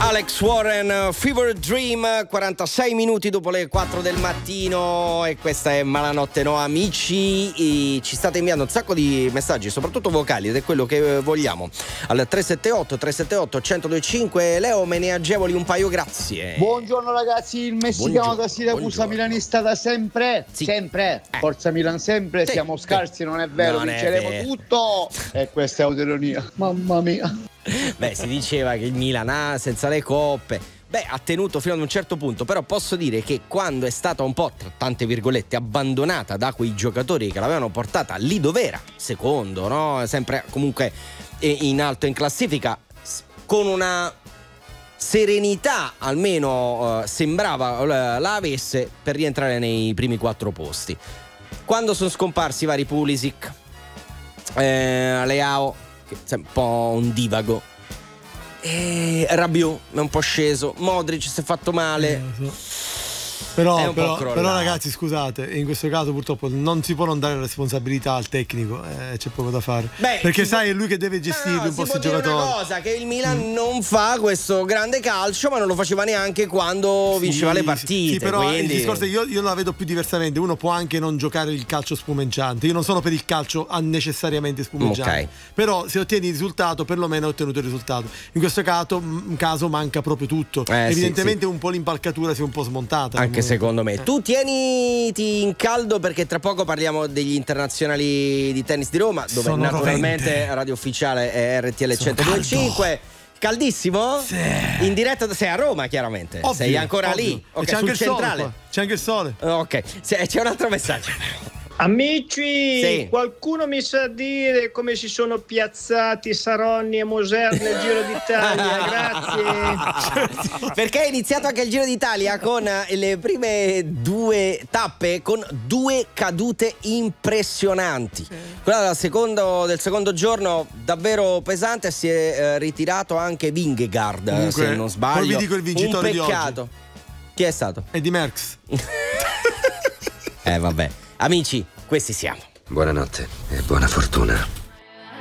Alex Warren, Fever Dream, 46 minuti dopo le 4 del mattino, e questa è Malanotte No amici. E ci state inviando un sacco di messaggi, soprattutto vocali, ed è quello che vogliamo, al 378 1025. Leo, me ne agevoli un paio, grazie. Buongiorno ragazzi, il messicano da Siracusa, milanista da sempre, sì. Sempre, Forza Milan sempre, sì. Siamo scarsi, non è vero, vinceremo tutto, e questa è autoironia, mamma mia. Beh, si diceva che il Milan senza le coppe, ha tenuto fino ad un certo punto, però posso dire che quando è stata un po', tra tante virgolette, abbandonata da quei giocatori che l'avevano portata lì dov'era, secondo, no? Sempre comunque in alto in classifica, con una serenità almeno sembrava la avesse per rientrare nei primi 4 posti. Quando sono scomparsi i vari Pulisic, Leao, che è un po' un divago, e Rabiot è un po' sceso, Modric si è fatto male, però ragazzi, scusate, in questo caso purtroppo non si può non dare responsabilità al tecnico, c'è poco da fare, perché sai, è lui che deve gestirli un po' questi giocatori. Una cosa, che il Milan non fa questo grande calcio, ma non lo faceva neanche quando vinceva le partite. Sì, però quindi... il discorso io la vedo più diversamente. Uno può anche non giocare il calcio spumeggiante. Io non sono per il calcio necessariamente spumeggiante, però se ottieni il risultato, perlomeno hai ottenuto il risultato. In questo caso manca proprio tutto. Evidentemente un po' l'impalcatura si è un po' smontata, anche secondo me. Tu tieniti in caldo, perché tra poco parliamo degli internazionali di tennis di Roma, dove sono naturalmente radio ufficiale è RTL 102.5. Caldissimo? Sì. In diretta, sei a Roma chiaramente. Ovvio, sei ancora ovvio. lì. Okay, c'è sul anche il centrale. sole, c'è anche il sole. Ok, c'è un altro messaggio. Amici, sì. Qualcuno mi sa dire come si sono piazzati Saronni e Moser nel Giro d'Italia? Grazie. Perché è iniziato anche il Giro d'Italia con le prime 2 tappe con 2 cadute impressionanti. Quella del secondo giorno davvero pesante. Si è ritirato anche Vingegaard. Comunque, se non sbaglio. Poi vi dico il vincitore di oggi. Chi è stato? Eddy Merckx. Vabbè. Amici, questi siamo. Buonanotte e buona fortuna.